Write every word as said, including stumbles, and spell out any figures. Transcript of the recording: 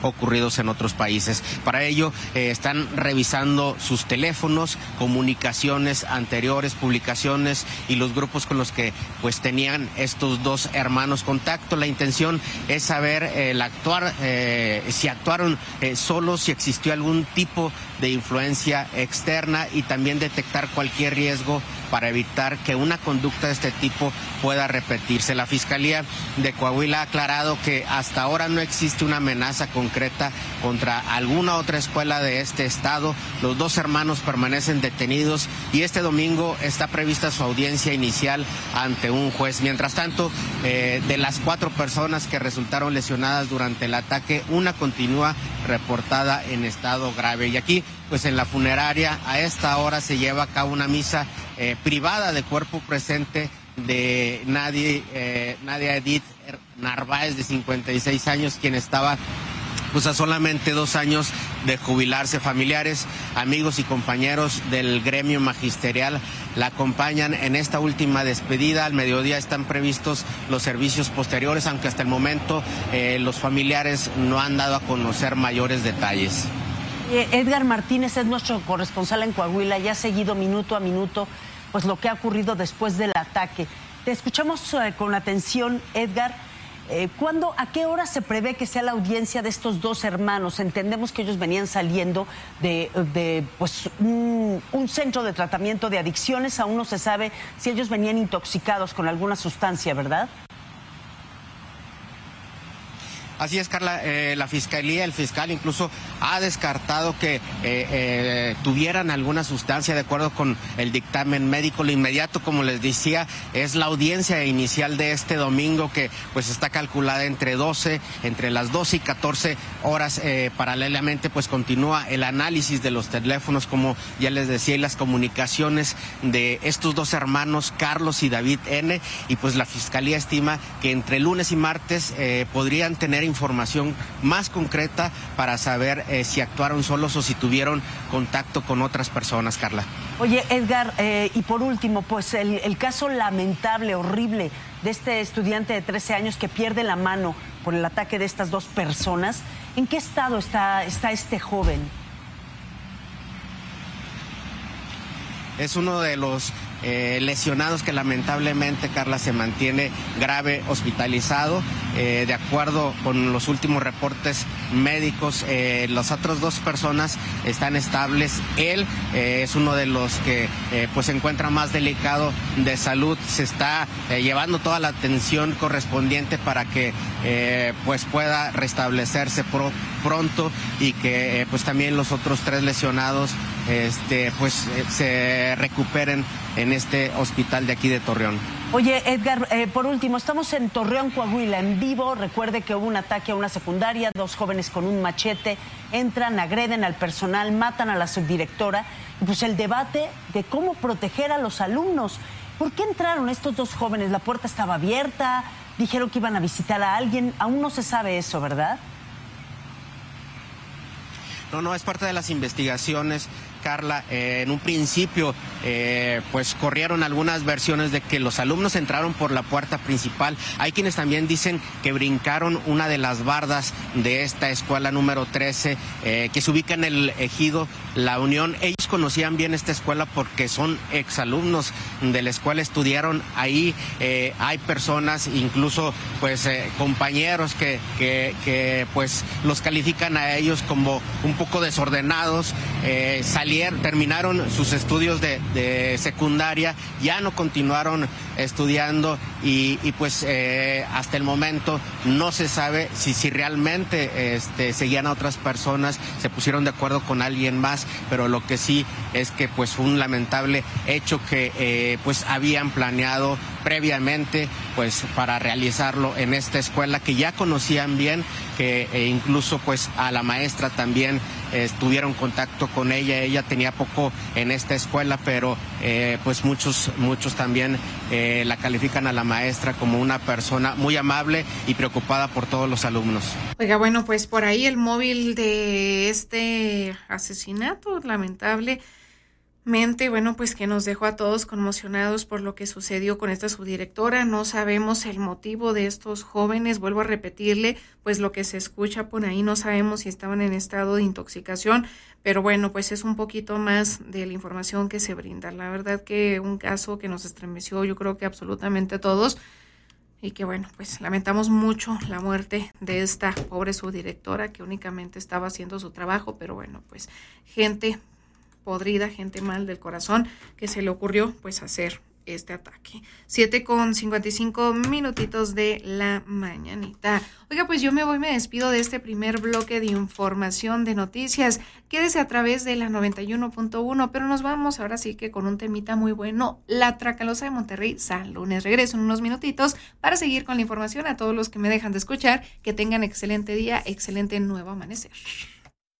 ocurridos en otros países. Para ello eh, están revisando sus teléfonos, comunicaciones anteriores, publicaciones y los grupos con los que pues tenían estos dos hermanos contacto. La intención es saber eh, el actuar, eh, si actuaron eh, solos, si existió algún tipo de influencia externa y también detectar cualquier riesgo para evitar que una conducta de este tipo pueda repetirse. La Fiscalía de Coahuila ha aclarado que hasta ahora no existe una amenaza concreta contra alguna otra escuela de este estado. Los dos hermanos permanecen detenidos y este domingo está prevista su audiencia inicial ante un juez. Mientras tanto, eh, de las cuatro personas que resultaron lesionadas durante el ataque, una continúa reportada en estado grave. Y aquí, pues en la funeraria, a esta hora se lleva a cabo una misa eh, privada de cuerpo presente de Nadia, eh, Nadia Edith Narváez, de cincuenta y seis años, quien estaba pues a solamente dos años de jubilarse. Familiares, amigos y compañeros del gremio magisterial la acompañan en esta última despedida. Al mediodía están previstos los servicios posteriores, aunque hasta el momento eh, los familiares no han dado a conocer mayores detalles. Edgar Martínez es nuestro corresponsal en Coahuila y ha seguido minuto a minuto pues lo que ha ocurrido después del ataque. Te escuchamos eh, con atención, Edgar. Eh, ¿Cuándo, a qué hora se prevé que sea la audiencia de estos dos hermanos? Entendemos que ellos venían saliendo de, de pues, un, un centro de tratamiento de adicciones. Aún no se sabe si ellos venían intoxicados con alguna sustancia, ¿verdad? Así es, Carla, eh, la Fiscalía, el fiscal incluso ha descartado que eh, eh, tuvieran alguna sustancia. De acuerdo con el dictamen médico, lo inmediato, como les decía, es la audiencia inicial de este domingo, que pues está calculada entre doce, entre las doce y catorce horas. Eh, paralelamente pues continúa el análisis de los teléfonos, como ya les decía, y las comunicaciones de estos dos hermanos, Carlos y David N. Y pues la Fiscalía estima que entre lunes y martes eh, podrían tener información más concreta para saber eh, si actuaron solos o si tuvieron contacto con otras personas, Carla. Oye, Edgar, eh, y por último, pues el, el caso lamentable, horrible, de este estudiante de trece años que pierde la mano por el ataque de estas dos personas. ¿En qué estado está, está este joven? Es uno de los eh, lesionados que lamentablemente, Carla, se mantiene grave, hospitalizado. Eh, de acuerdo con los últimos reportes médicos, eh, las otras dos personas están estables. Él eh, es uno de los que eh, pues se encuentra más delicado de salud. Se está eh, llevando toda la atención correspondiente para que eh, pues pueda restablecerse pro, pronto y que eh, pues también los otros tres lesionados este pues eh, se recuperen en este hospital de aquí de Torreón. Oye, Edgar, eh, por último, estamos en Torreón, Coahuila, en vivo. Recuerde que hubo un ataque a una secundaria, dos jóvenes con un machete entran, agreden al personal, matan a la subdirectora. Y pues el debate de cómo proteger a los alumnos. ¿Por qué entraron estos dos jóvenes? La puerta estaba abierta, dijeron que iban a visitar a alguien. Aún no se sabe eso, ¿verdad? No, no, es parte de las investigaciones, Carla. Eh, en un principio, eh, pues corrieron algunas versiones de que los alumnos entraron por la puerta principal. Hay quienes también dicen que brincaron una de las bardas de esta escuela número trece, eh, que se ubica en el ejido La Unión. Ellos conocían bien esta escuela porque son exalumnos de la escuela, estudiaron ahí. Eh, hay personas, incluso pues eh, compañeros que, que, que pues los califican a ellos como un poco desordenados. Eh, salieron, terminaron sus estudios de, de secundaria, ya no continuaron estudiando y, y pues eh, hasta el momento no se sabe si, si realmente este, seguían a otras personas, se pusieron de acuerdo con alguien más, pero lo que sí es que pues fue un lamentable hecho que eh, pues habían planeado previamente pues para realizarlo en esta escuela, que ya conocían bien, que eh, incluso pues a la maestra también eh, tuvieron contacto con ella. Ella tenía poco en esta escuela, pero eh, pues muchos muchos también eh, la califican a la maestra como una persona muy amable y preocupada por todos los alumnos. Oiga, bueno, pues por ahí el móvil de este asesinato lamentable Mente, bueno, pues que nos dejó a todos conmocionados por lo que sucedió con esta subdirectora. No sabemos el motivo de estos jóvenes, vuelvo a repetirle, pues lo que se escucha por ahí, no sabemos si estaban en estado de intoxicación, pero bueno, pues es un poquito más de la información que se brinda. La verdad que un caso que nos estremeció, yo creo que absolutamente a todos, y que bueno, pues lamentamos mucho la muerte de esta pobre subdirectora que únicamente estaba haciendo su trabajo, pero bueno, pues gente podrida, gente mal del corazón, que se le ocurrió pues hacer este ataque. Siete con cincuenta y cinco minutitos de la mañanita. Oiga, pues yo me voy, me despido de este primer bloque de información de noticias. Quédese a través de la noventa y uno punto uno, pero nos vamos ahora sí que con un temita muy bueno, la Tracalosa de Monterrey, San Lunes. Regreso en unos minutitos para seguir con la información. A todos los que me dejan de escuchar, que tengan excelente día, excelente nuevo amanecer.